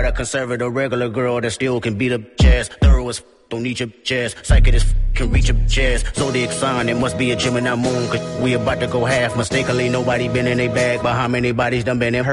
a conservative regular girl that still can beat up chest. Thorough as don't need your chest. Psychic as can reach your chest. Zodiac sign, it must be a Gemini moon. Cause we about to go half. Mistakenly, nobody been in a bag. But how many bodies done been in her?